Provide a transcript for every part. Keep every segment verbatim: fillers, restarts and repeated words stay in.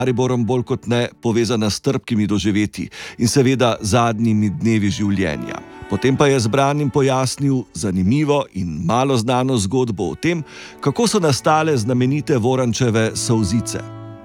Mariborom bolj kot ne povezana s trpkimi doživetji in seveda zadnjimi dnevi življenja. Potem pa je zbranim pojasnil zanimivo in malo znano zgodbo o tem, kako so nastale znamenite Vorančeve solzice.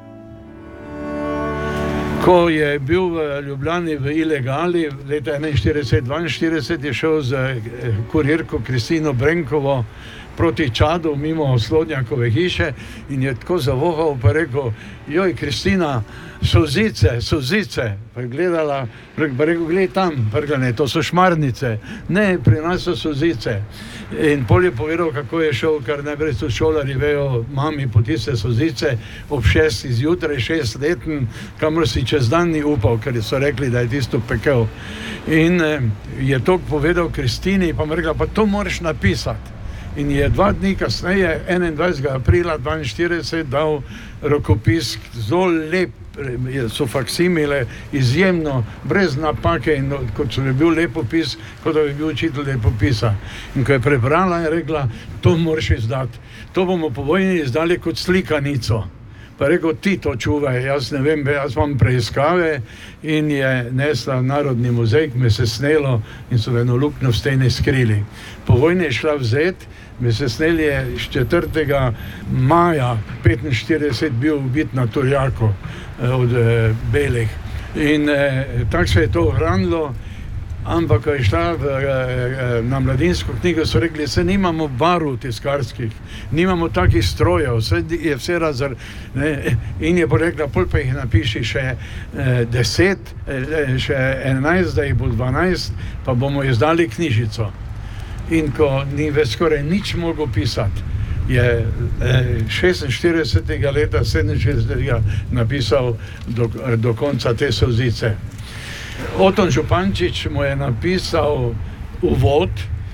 Ko je bil v Ljubljani v ilegali, leta enainštirideset dvainštirideset je šel z kurirko Kristino Brenkovo proti Čadu, mimo Slodnjakove hiše in je tako zavohal, pa rekel, joj, Kristina, solzice, solzice. Pa je gledala, pa rekel, gled tam, prgane, to so šmarnice. Ne, pri nas so solzice. In pol je povedal, kako je šel, kar najprej so šolari vejo, mami po tiste solzice, ob šest izjutraj, šest leten, kamor si čez dan ni upal, ker so rekli, da je tisto pekel. In eh, je to povedal Kristini, pa mu rekla, pa to moraš napisati. In je dva dni kasneje, enaindvajsetega aprila dvainštirideset, dal rokopis, zelo lep, so faksimile, izjemno, brez napake, in kot so je bil lepopis, kot da bi bil učitelj lepopisa. In ko je prebrala, je rekla, to moraš izdati. To bomo po vojni izdali kot slikanico. Pa rekel, ti to čuvaj, jaz ne vem, jaz imam preiskave, in je nesla v Narodni muzej, me se snelo in so eno luknjo v steni skrili. Po vojni je šla vzet, me se sneli je četrtega maja petinštirideset bil ubit na Turjaku od eh, Belih. In eh, tako se je to ohranilo, ampak ko je šla v, eh, na Mladinsko knjigo, so rekli, se nimamo barv tiskarskih, nimamo takih strojev, vse je vse razr... Ne, in je porekla, pol pa jih napiši še eh, deset, eh, še enajst, da jih bo dvanajst, pa bomo izdali knjižico. In ko ni več skoraj nič mogel pisati, je eh, šestinštiridesetega leta, sedeminštiridesetega napisal do, do konca te solzice. Oton Župančič mu je napisal uvod,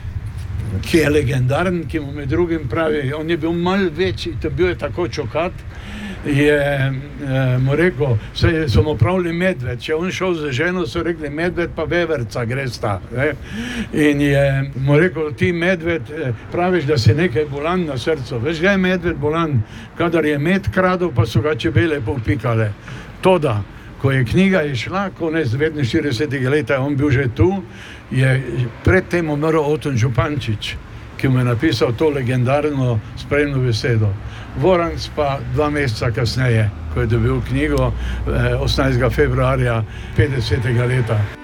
ki je legendaren, ki mu med drugim pravi, on je bil malo večji, to bil je tako čokat, je eh, mu rekel, se so mu pravili medved, če on šel z ženo, so rekli medved pa veverca gresta. Ne? In je mu rekel, ti medved, praviš, da si nekaj bolan na srcu, veš, ga je medved bolan, kadar je med kradel, pa so ga čebele povpikale. Toda, ko je knjiga išla, konec devetinštiridesetega leta, on bil že tu, je predtem umrl Oton Župančič, ki mu je napisal to legendarno spremno besedo. Voranc pa dva meseca kasneje, ko je dobil knjigo, osemnajstega februarja petdesetega leta.